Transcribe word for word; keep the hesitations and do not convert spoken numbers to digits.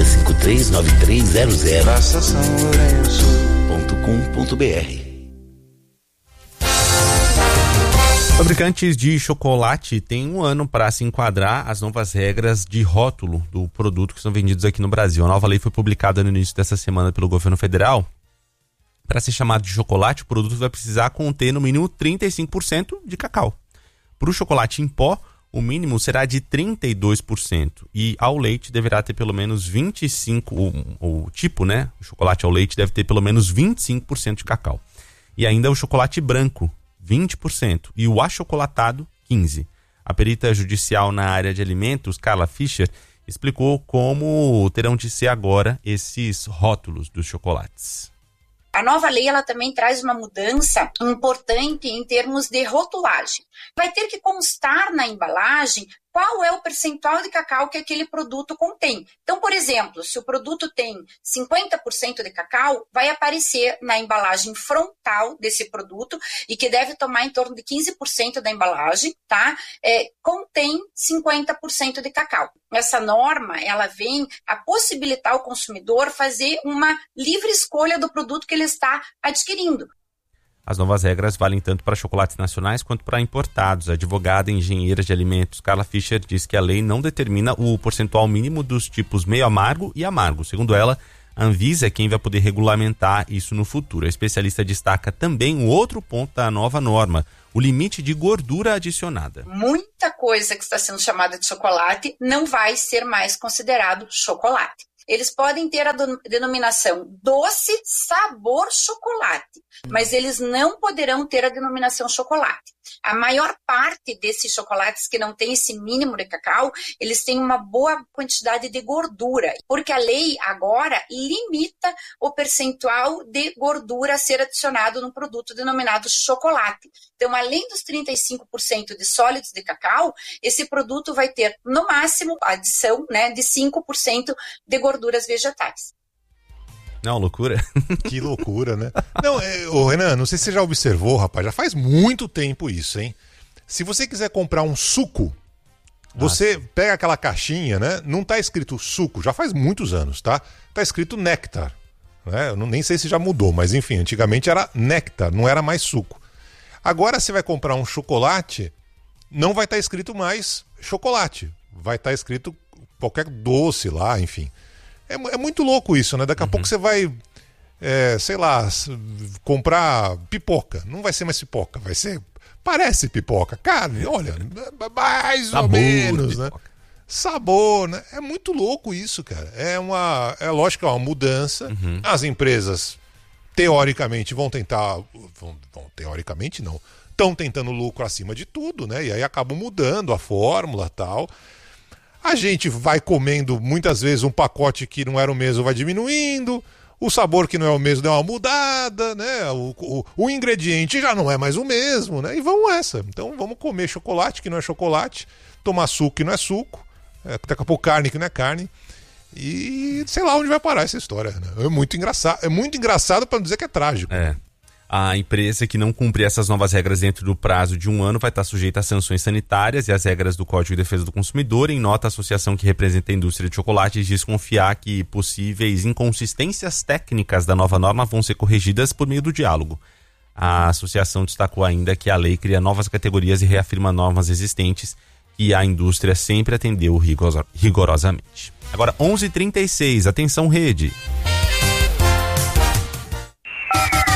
cinco três nove três zero zero. Praça São Lourenço ponto com ponto b r. Fabricantes de chocolate têm um ano para se enquadrar às novas regras de rótulo do produto que são vendidos aqui no Brasil. A nova lei foi publicada no início dessa semana pelo governo federal. Para ser chamado de chocolate, o produto vai precisar conter no mínimo trinta e cinco por cento de cacau. Para o chocolate em pó, o mínimo será de trinta e dois por cento. E ao leite deverá ter pelo menos vinte e cinco por cento, o, o tipo, né? O chocolate ao leite deve ter pelo menos vinte e cinco por cento de cacau. E ainda o chocolate branco, vinte por cento, e o achocolatado, quinze por cento. A perita judicial na área de alimentos, Carla Fischer, explicou como terão de ser agora esses rótulos dos chocolates. A nova lei ela também traz uma mudança importante em termos de rotulagem. Vai ter que constar na embalagem qual é o percentual de cacau que aquele produto contém. Então, por exemplo, se o produto tem cinquenta por cento de cacau, vai aparecer na embalagem frontal desse produto, e que deve tomar em torno de quinze por cento da embalagem, tá? É, contém cinquenta por cento de cacau. Essa norma, ela vem a possibilitar o consumidor fazer uma livre escolha do produto que ele está adquirindo. As novas regras valem tanto para chocolates nacionais quanto para importados. A advogada e engenheira de alimentos Carla Fischer diz que a lei não determina o percentual mínimo dos tipos meio amargo e amargo. Segundo ela, a Anvisa é quem vai poder regulamentar isso no futuro. A especialista destaca também um outro ponto da nova norma, o limite de gordura adicionada. Muita coisa que está sendo chamada de chocolate não vai ser mais considerado chocolate. Eles podem ter a denominação doce sabor chocolate, mas eles não poderão ter a denominação chocolate. A maior parte desses chocolates que não tem esse mínimo de cacau, eles têm uma boa quantidade de gordura, porque a lei agora limita o percentual de gordura a ser adicionado num produto denominado chocolate. Então, além dos trinta e cinco por cento de sólidos de cacau, esse produto vai ter, no máximo, a adição, né, de cinco por cento de gorduras vegetais. Não, loucura. Que loucura, né? Não, é, ô Renan, não sei se você já observou, rapaz, já faz muito tempo isso, hein? Se você quiser comprar um suco, você ah, pega aquela caixinha, né? Não tá escrito suco, já faz muitos anos, tá? Tá escrito néctar, né? Eu não, nem sei se já mudou, mas enfim, antigamente era néctar, não era mais suco. Agora você vai comprar um chocolate, não vai estar escrito mais chocolate, vai estar escrito qualquer doce lá, enfim. É, é muito louco isso, né? Daqui a uhum. pouco você vai, é, sei lá, comprar pipoca. Não vai ser mais pipoca, vai ser... Parece pipoca. Carne, olha, mais Sabor ou menos, né? Sabor, né? É muito louco isso, cara. É uma... É lógico que é uma mudança. Uhum. As empresas, teoricamente, vão tentar... Vão, vão, teoricamente, não. Estão tentando lucro acima de tudo, né? E aí acabam mudando a fórmula e tal... A gente vai comendo muitas vezes um pacote que não era o mesmo, vai diminuindo, o sabor que não é o mesmo deu uma mudada, né? O, o, o ingrediente já não é mais o mesmo, né? E vamos essa. Então vamos comer chocolate que não é chocolate, tomar suco que não é suco, é, daqui a pouco carne que não é carne. E sei lá onde vai parar essa história, né? É muito engraçado, é muito engraçado para não dizer que é trágico. É. A empresa que não cumprir essas novas regras dentro do prazo de um ano vai estar sujeita a sanções sanitárias e as regras do Código de Defesa do Consumidor. Em nota, a associação que representa a indústria de chocolates diz confiar que possíveis inconsistências técnicas da nova norma vão ser corrigidas por meio do diálogo. A associação destacou ainda que a lei cria novas categorias e reafirma normas existentes que a indústria sempre atendeu rigorosa, rigorosamente. Agora, onze e trinta e seis, atenção rede.